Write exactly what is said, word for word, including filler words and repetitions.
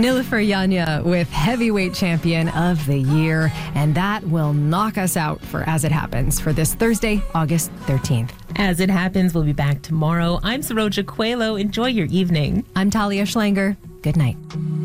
Nilüfer Yanya with Heavyweight Champion of the Year. And that will knock us out for As It Happens for this Thursday, August thirteenth. As It Happens, we'll be back tomorrow. I'm Saroja Coelho. Enjoy your evening. I'm Talia Schlanger. Good night.